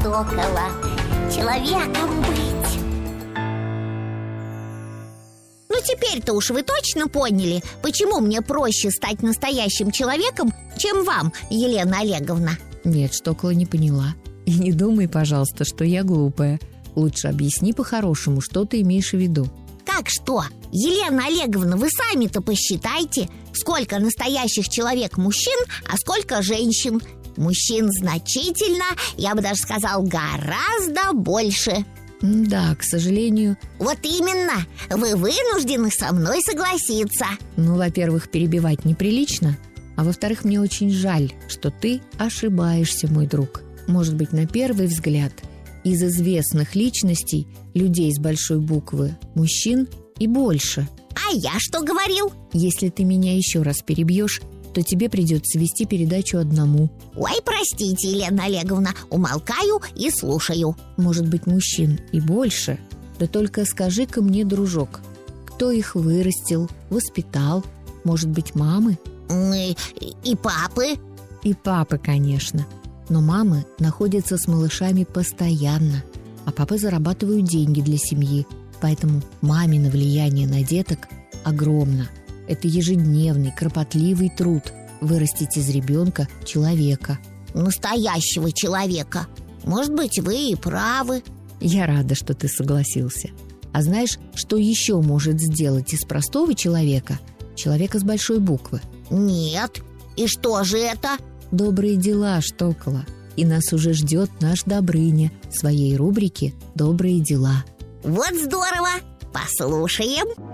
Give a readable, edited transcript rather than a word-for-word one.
Штокола, человеком быть. Ну теперь-то уж вы точно поняли, почему мне проще стать настоящим человеком, чем вам, Елена Олеговна? Нет, Штокола не поняла. И не думай, пожалуйста, что я глупая. Лучше объясни по-хорошему, что ты имеешь в виду. Как что? Елена Олеговна, вы сами-то посчитайте, сколько настоящих человек-мужчин, а сколько женщин. Мужчин значительно, я бы даже сказал, гораздо больше. Да, к сожалению. Вот именно, вы вынуждены со мной согласиться. Ну, во-первых, перебивать неприлично, а во-вторых, мне очень жаль, что ты ошибаешься, мой друг. Может быть, на первый взгляд, из известных личностей, людей с большой буквы, мужчин и больше. А я что говорил? Если ты меня еще раз перебьешь, то тебе придется вести передачу одному. Ой, простите, Елена Олеговна, умолкаю и слушаю. Может быть, мужчин и больше. Да только скажи-ка мне, дружок, кто их вырастил, воспитал? Может быть, мамы? И папы? И папы, конечно. Но мамы находятся с малышами постоянно, а папы зарабатывают деньги для семьи. Поэтому мамино влияние на деток огромно. Это ежедневный, кропотливый труд вырастить из ребенка человека. Настоящего человека. Может быть, вы и правы. Я рада, что ты согласился. А знаешь, что еще может сделать из простого человека человека с большой буквы? Нет. И что же это? Добрые дела, Штокола. И нас уже ждет наш Добрыня в своей рубрике «Добрые дела». Вот здорово! Послушаем.